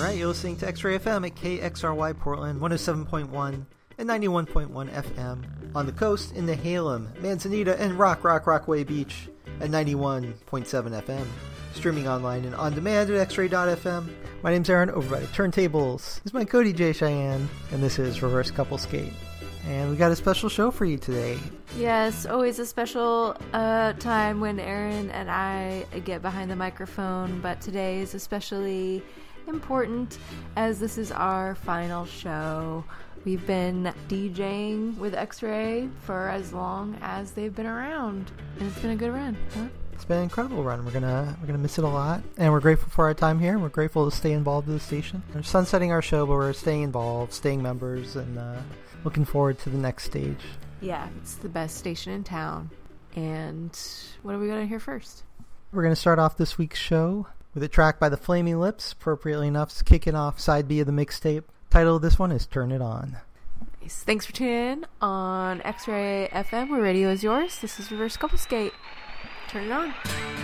right, you're listening to X-Ray FM at KXRY Portland, 107.1 and 91.1 FM. On the coast, in Nehalem, Manzanita, and Rockaway Beach at 91.7 FM. Streaming online and on demand at xray.fm. My name's Aaron, over by the turntables. This is my Cody J. Cheyenne, and this is Reverse Couple Skate. And we got a special show for you today. Yes, always a special time when Aaron and I get behind the microphone, but today is especially important as this is our final show. We've been DJing with X-Ray for as long as they've been around, and it's been a good run, huh? It's been an incredible run. We're gonna miss it a lot, and we're grateful for our time here. We're grateful to stay involved with the station. We're sunsetting our show, but we're staying involved, staying members, and looking forward to the next stage. Yeah, it's the best station in town. And what are we gonna hear first? We're gonna start off this week's show with a track by the Flaming Lips. Appropriately enough, it's kicking off side B of the mixtape. Title of this one is Turn It On. Nice. Thanks for tuning in on X-Ray FM, where radio is yours. This is Reverse Couple Skate. Turn it on.